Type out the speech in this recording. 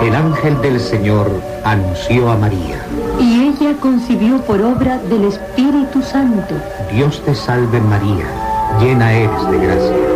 el ángel del Señor anunció a María. Y ella concibió por obra del Espíritu Santo. Dios te salve María, llena eres de gracia.